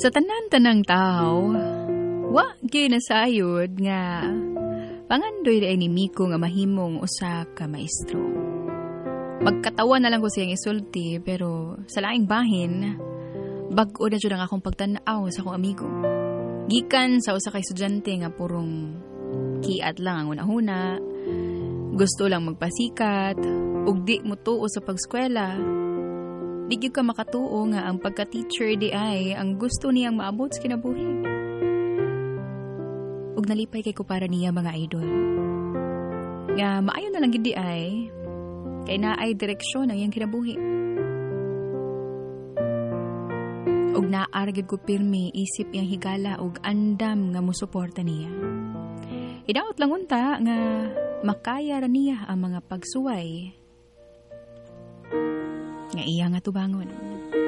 Sa tanan-tanang tao, wa ginasayod nga pangandoy ay ni Miko nga mahimong usa ka maestro. Magkatawa na lang ko siyang isulti pero sa laing bahin, bag-o na dyan ang akong pagtanaw sa akong amigo. Gikan sa usa ka estudyante nga purong kiat lang ang una-huna, gusto lang magpasikat, ug di mo tuo sa pagskwela. Di gyud ka makatuo nga ang pagka-teacher di ay ang gusto niyang maabot sa kinabuhi. Ug nalipay kay ko para niya mga idol. Nga maayo na lang gid di ay kay naay direksyon ang iyang kinabuhi. Ug naargid ko pirmi isip iyang higala ug andam nga mosuporta niya. Idaot lang unta nga makaya ra niya ang mga pagsuway nga iya nga tubangon.